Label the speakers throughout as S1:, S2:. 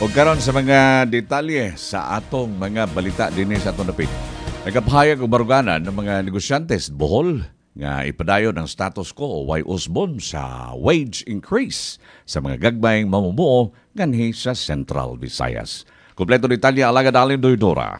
S1: O karon sa mga detalye sa atong mga balita dinhi sa atong dapit. Nagapahayag og baruganan ng mga negosyante sa Bohol nga ipadayon ang status quo o way usbon sa wage increase sa mga gagmayng mamumuo nganhi sa Central Visayas. Kompleto detalye alagad Alin Doydora.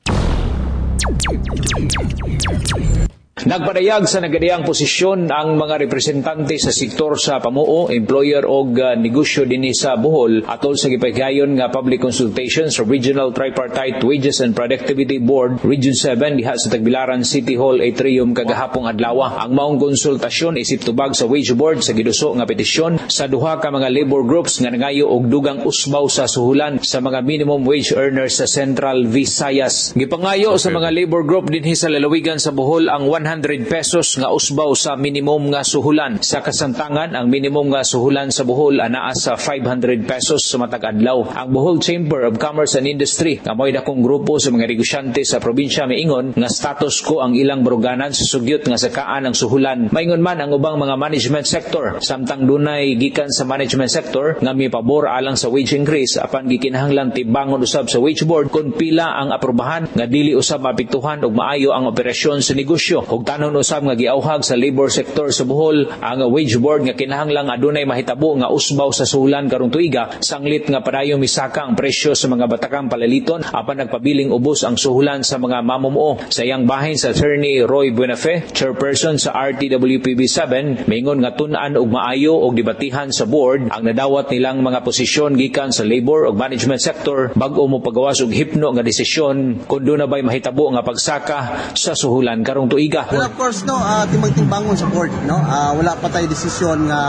S2: Nagpadayag sa nagadiyang posisyon ang mga representante sa sektor sa pamuo, employer o negosyo dinhi sa Bohol atol sa gipagayon nga public consultation sa Regional Tripartite Wages and Productivity Board Region 7 diha sa Tagbilaran City Hall Atrium kagahapong adlaw. Ang maong konsultasyon isip tubag sa Wage Board sa giduso nga petisyon sa duha ka mga labor groups nga nangayo og dugang usbaw sa suhulan sa mga minimum wage earners sa Central Visayas. Gipangayo sa mga labor group dinhi sa lalawigan sa Bohol ang 100 pesos nga usbaw sa minimum nga suhulan. Sa kasamtangan, ang minimum nga suhulan sa Bohol anaa sa 500 pesos sa matag adlaw. Ang Bohol Chamber of Commerce and Industry nga mo'y dakong grupo sa mga negosyante sa probinsya miingon nga status quo ang ilang baruganan sa sugyot nga sakaan ang suhulan. Maingon man ang ubang mga management sector samtang dunay gikan sa management sector nga mipabor alang sa wage increase apan gikinahanglan tibangon usab sa wage board kung pila ang aprobahan nga dili usab mapiktuhan og maayo ang operasyon sa negosyo. Ug tanon usab nga giauhag sa labor sector sa Bohol ang wage board nga kinahanglang adunay mahitabo nga usbaw sa suhulan karong tuiga sanglit nga padayong misaka ang presyo sa mga batakang palaliton apan nagpabiling ubos ang suhulan sa mga mamumuo. Sa iyang bahin sa Attorney Roy Buenafe, chairperson sa RTWPB 7, mingon nga tun-an og maayo og debatihan sa board ang nadawat nilang mga posisyon gikan sa labor ug management sector bag-o mo pagawas og hipno nga desisyon kun do na bay mahitabo nga pagsaka sa suhulan karong tuiga.
S3: Well, of course, timang-timbangon sa board, wala pa tayo desisyon nga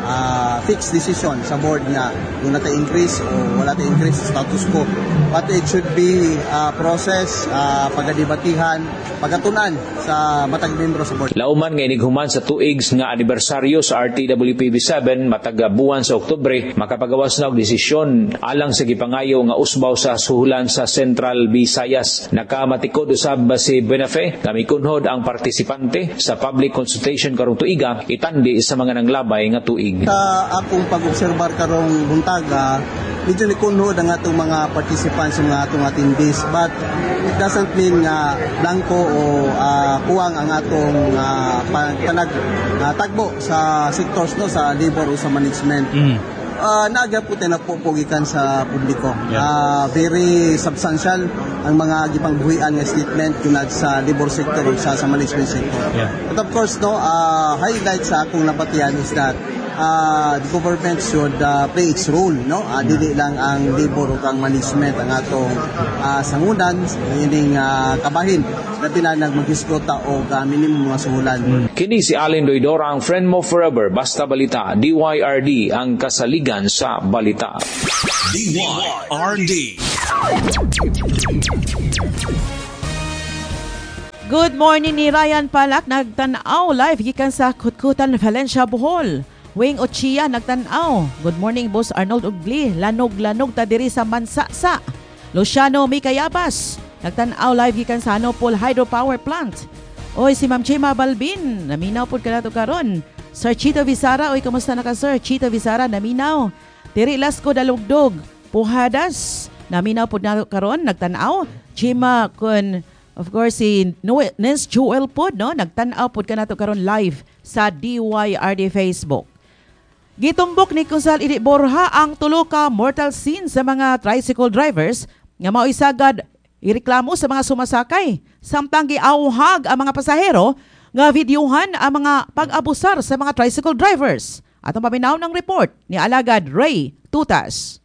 S3: fixed decision sa board nga kung natin increase o wala tayo increase sa status quo. But it should be process, pagdebatihan, pagatunan sa matag membro sa board.
S2: Lauman nga inighuman sa tuigs nga anibersaryo sa RTWPB 7 matag buwan sa Oktubre, makapagawas na og desisyon alang sa gipangayo nga usbaw sa suhulan sa Central Visayas. Nakamatikod usab si Buenafe nga mikunhod ang partisipante sa public consultation karong tuiga itandi sa mga nanglabay nga tuig.
S3: Sa akong pag-obserbar karong buntaga, medyo nikunhod ang atong mga participants sa mga atong attendees, but it doesn't mean nga blanco o kuwang ang atong tagbo sa sectors sa labor o sa management. Naagya po tayo napupugikan sa publiko. Very substantial ang mga gipangbuhian nga statement kunad sa labor sector o sa management sector. But of course, highlight sa akong nabatian is that the government should play its role. Dili lang ang labor o ang management ang atong sangunan, ining kabahin na pinanag maghisgota o minimum mga suhulan.
S2: Kini si Alin Doydora, ang friend mo forever, basta balita, DYRD, ang kasaligan sa balita.
S4: DYRD.
S5: Good morning ni Ryan Palak, nagtanaw live gikan sa Kutkutan, Valencia, Bohol. Wing Ochia nagtanaw. Good morning Boss Arnold Ugli, lanog-lanog ta diri sa Mansasa. Luciano Mikayabas nagtanaw live gikan sa Hanopol Hydropower Plant. Oy si Ma'am Chema Balbin, naminaw pud kanato karon. Sir Chito Visara, oy kamusta na ka Sir Chito Visara, naminaw. Diri Lasco Dalugdog, Puhadas, naminaw pud nato karon, nagtanaw. Chema kun of course si Nens Joel pud nagtanaw pud kanato karon live sa DYRD Facebook. Gitumbok ni Kusal Idi Borja ang tulo ka mortal scene sa mga tricycle drivers nga mao'y sagad ireklamo sa mga sumasakay. Samtang giauhag ang mga pasahero nga videohan ang mga pag-abusar sa mga tricycle drivers. Atong paminaw ng report ni Alagad Ray Tutas.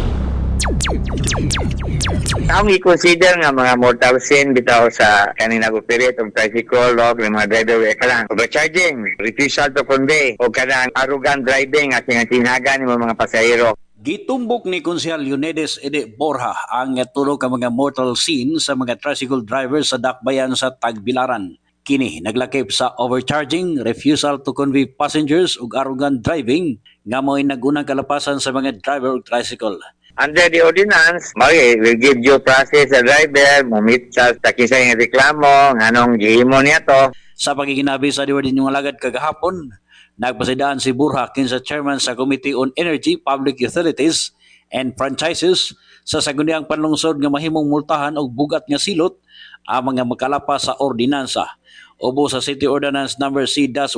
S6: Ang i-consider nga mga mortal sin bitaw sa kanina operate of tricycle log ng mga driver way kalang overcharging, refusal to convey o kadang arrogant driving at sinaga ni mga pasahero.
S7: Gitumbok ni Konsehal Leonides Ede Borja ang tulo ka mga mortal sin sa mga tricycle drivers sa dakbayan sa Tagbilaran. Kini naglakip sa overcharging, refusal to convey passengers ug arrogant driving nga mo'y nagunang kalapasan sa mga driver ug tricycle.
S6: Under the ordinance, will give due process sa driver, mumit sa takisa yung reklamo, nganong gihimo niya to.
S7: Sa pagiginabi sa diwardin yung alagad kagahapon, nagpasidaan si Borja kinsa chairman sa Committee on Energy, Public Utilities, and franchises sa saguniang panlungsod nga mahimong multahan og bugat nga silot ang mga makalapas sa ordinansa. Ubo sa City Ordinance Number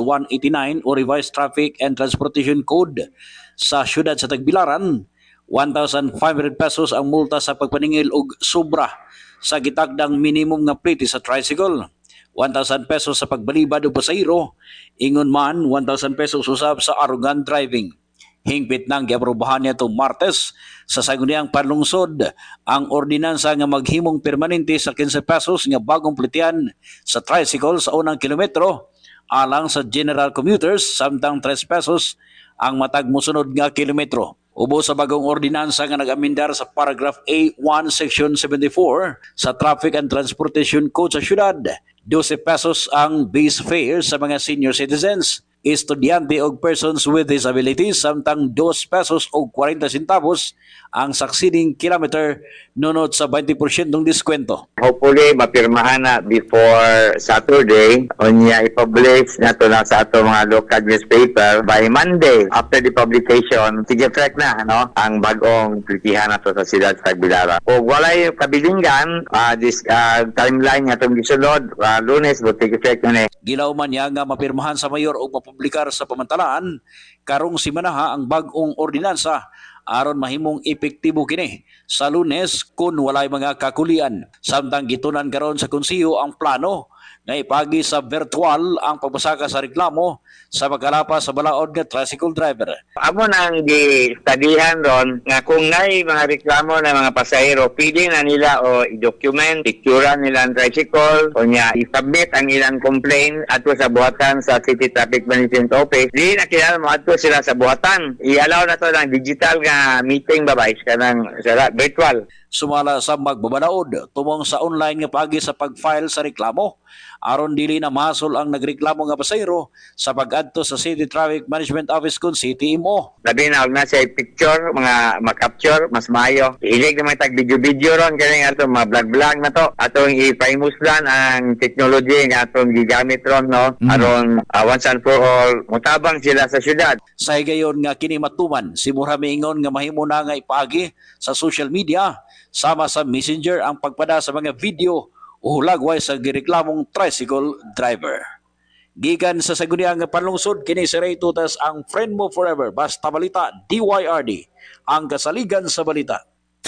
S7: C-189 o Revised Traffic and Transportation Code sa syudad sa Tagbilaran, 1,500 pesos ang multa sa pagpaningil og sobra sa gitagdang minimum nga plate sa tricycle, 1,000 pesos sa pagbalibad o pasahero, ingon man 1,000 pesos usab sa arrogant driving. Hingpit nang giaprobahan niya itong Martes sa saguniang panlungsod ang ordinansa nga maghimong permanente sa 15 pesos nga bagong plitian sa tricycle sa unang kilometro alang sa general commuters samtang 3 pesos ang matag mosunod nga kilometro. Ubo sa bagong ordinansa nga nag-amendar sa paragraph A1 section 74 sa Traffic and Transportation Code sa syudad, 12 pesos ang base fare sa mga senior citizens, estudyante o persons with disabilities samtang 2 pesos o 40 centavos ang succeeding kilometer nunod sa 20% diskwento.
S6: Hopefully, mapirmahan na before Saturday. Unya i-publish na ito na sa ato mga local newspaper by Monday. After the publication, sige track na ang bagong plitihan na ito sa siyudad sa Tagbilaran. O walay kabilingan, this timeline nga itong gisunod, Lunes, buti track na
S7: Gilaw man niya nga mapirmahan sa mayor o mapublikar sa pamantalaan karong simanaha ang bagong ordinansa aron mahimong epektibo kini sa Lunes kung walay mga kakulian. Samtang gitunan karon sa konseho ang plano na ipagi sa virtual ang pagbasaka sa reklamo sa pagkalapa sa balaod nga tricycle driver.
S6: Amo nang gi-studyhan ron nga kung may mga reklamo ng mga pasahero, pili na nila o i-document, picturean nila ang tricycle, o niya i-submit ang ilang complaint ato sa buhatan sa City Traffic Management Office. Di na kilala mo ato sila sa buhatan. I-allow na to ng digital nga meeting babay kanang virtual.
S7: Sumala sa magbabalaod tumong sa online nga paagi sa pag-file sa reklamo aron dili na masol ang nagreklamo nga pasahero sa pag-adto sa City Traffic Management Office kun CTMO.
S6: Labi na og na siya picture mga ma-capture mas maayo. Ilig na may tag video ron kani ato ma-vlog na to atong i-famous lan ang technology nga atong gigamit ron aron once and for all mutabang sila sa syudad.
S7: Sa higayon nga kini matuman si Mura miingon nga mahimo na nga ipaagi sa social media sama sa Messenger ang pagpada sa mga video o hulagway sa gireklamong tricycle driver. Gikan sa saguniang panlungsod, kini si Ray Tutas ang friend mo forever. Basta balita, DYRD, ang kasaligan sa balita.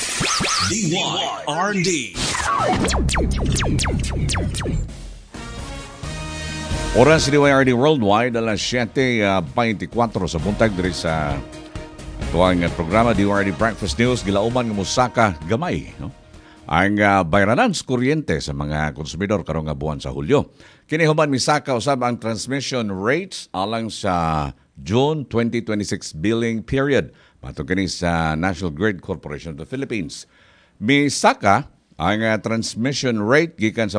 S4: DYRD.
S1: Oras sa DYRD Worldwide, alas 7:24 sa buntag diri sa tuwang programa DYRD Breakfast News. Gilauman ng Musaka gamay, ang bayranan sa kuryente sa mga konsumidor karong nga buwan sa Hulyo. Kini human misaka usab ang transmission rates alang sa June 2026 billing period. Mato kini sa National Grid Corporation of the Philippines. Misaka ang transmission rate gikan sa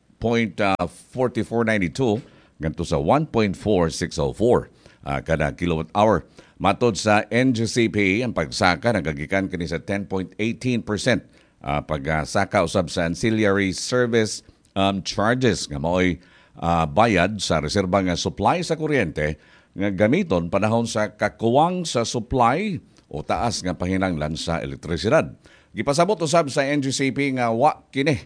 S1: 1.4492 ngadto sa 1.4604 kada kilowatt hour. Matod sa NGCP, ang pagsaka nagagikan kini sa 10.18%. Pagsaka usab sa ancillary service charges nga mao'y bayad sa reserba nga supply sa kuryente nga gamiton panahon sa kakuwang sa supply o taas nga pahinanglan sa elektrisidad. Gipasabot usab sa NGCP nga wa kini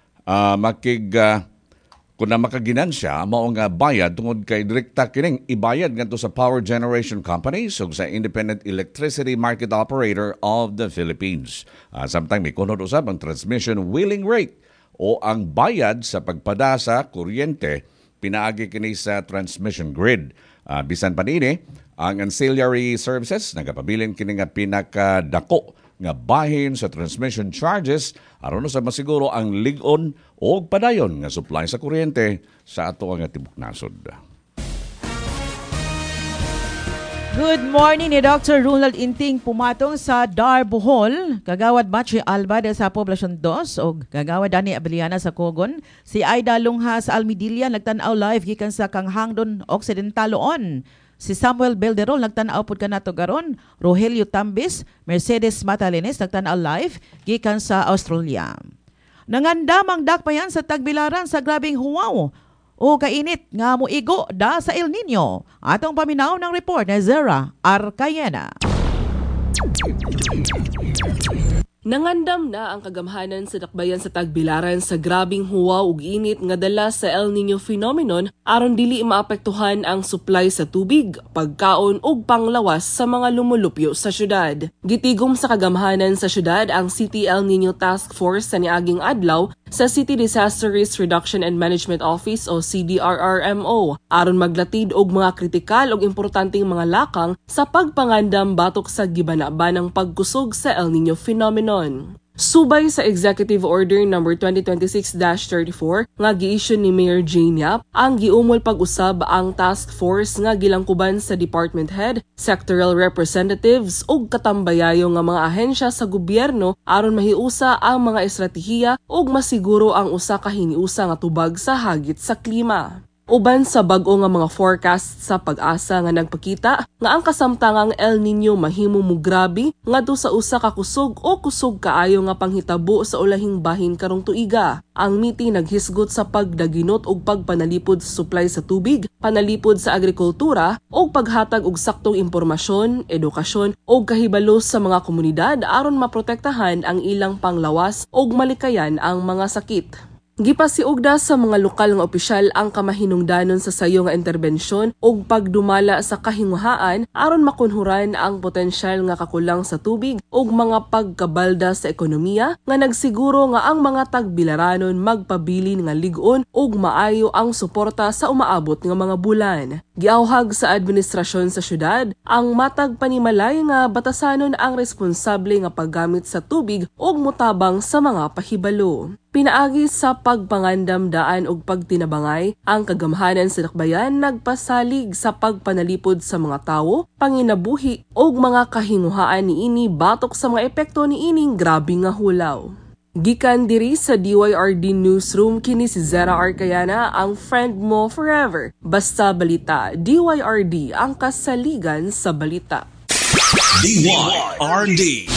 S1: kung na makaginansya, mao nga bayad tungod kay direkta kining ibayad ngadto sa power generation companies ug sa Independent Electricity Market Operator of the Philippines. Samtang may kunod usab ang transmission wheeling rate o ang bayad sa pagpada sa kuryente pinaagi kini sa transmission grid. Bisan pa nini, ang ancillary services nagapabilin kini nga pinakadako nga bahin sa transmission charges aron sa masiguro ang lig-on o padayon nga supply sa kuryente sa ato nga tibok nasod.
S5: Good morning ni Dr. Ronald Inting pumatong sa Dar Bohol, kagawad Machi Alba sa Poblacion 2 o kagawad Dani Abeliana sa Cogon, si Aida Lungha sa Almidilla nagtan-aw live gikan sa Kanghangdon Occidentaloon. Si Samuel Belderol nagtan-aw pud kanato garon, Rogelio Tambis, Mercedes Matalenes nagtan-aw live gikan sa Australia. Nangandamang dakpayan sa Tagbilaran sa grabing huwaw o kainit nga muigo da sa El Nino. Atong paminaw ng report ni Zera Arcayena.
S8: Nangandam na ang kagamhanan sa dakbayan sa Tagbilaran sa grabing huwaw ug init nga dala sa El Nino phenomenon aron dili maapektuhan ang supply sa tubig, pagkaon ug panglawas sa mga lumulupyo sa syudad. Gitigom sa kagamhanan sa syudad ang City El Nino Task Force sa niaging adlaw sa City Disaster Risk Reduction and Management Office o CDRRMO aron maglatid og mga kritikal ug importanteng mga lakang sa pagpangandam batok sa gibana-banang pagkusog sa El Nino phenomenon. Subay sa Executive Order No. 2026-34 nga gi-issue ni Mayor Jane Yap, ang giumol pag-usab ang task force nga gilangkuban sa department head, sectoral representatives ug katambayayo nga mga ahensya sa gobyerno aron mahiusa ang mga estratehiya ug masiguro ang usa ka hiniusa nga tubag sa hagit sa klima. Uban sa bag-o nga mga forecast sa Pag-asa nga nagpakita nga ang kasamtangang El Nino mahimo mo grabe ngadto sa usa ka kusog o kusog kaayo nga panghitabo sa ulahing bahin karong tuiga. Ang MITI naghisgot sa pagdaginot ug pagpanalipod sa supply sa tubig, panalipod sa agrikultura ug paghatag og saktong impormasyon, edukasyon ug kahibalo sa mga komunidad aron maprotektahan ang ilang panglawas ug malikayan ang mga sakit. Gipasiugda sa mga lokal nga opisyal ang kamahinungdanon sa sayo nga interbensyon ug pagdumala sa kahinguhaan aron makunhuran ang potensyal nga kakulang sa tubig ug mga pagkabalda sa ekonomiya nga nagsiguro nga ang mga tagbilaranon magpabilin nga lig-on ug maayo ang suporta sa umaabot nga mga bulan. Giawhag sa administrasyon sa syudad ang matag panimalay nga batasanon ang responsable nga paggamit sa tubig ug mutabang sa mga pahibalo. Pinaagi sa pagpangandam-daan ug pagtinabangay, ang kagamhanan sa dakbayan nagpasalig sa pagpanalipod sa mga tawo, panginabuhi ug mga kahinguhaan niini batok sa mga epekto niining grabe nga hulaw. Gikan diri sa DYRD Newsroom kini si Zara Arcayana, ang friend mo forever. Basta balita, DYRD ang kasaligan sa balita.
S4: DYRD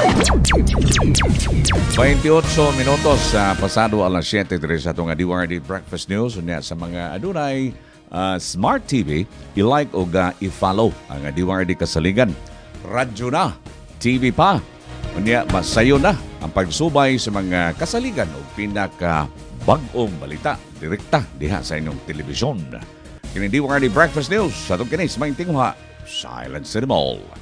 S1: 28 minutos sa pasado alas 7 diri sa itong DYRD Breakfast News. Unya sa mga adunay Smart TV, i-like o i-follow ang DYRD Kasaligan. Radyo na, TV pa. Unya masayo na ang pagsubay sa mga kasaligan o pinaka-bag-ong balita direkta diha sa inyong telebisyon. Kini DYRD Breakfast News sa itong kinis, maing tingwa, Silence in the Mall.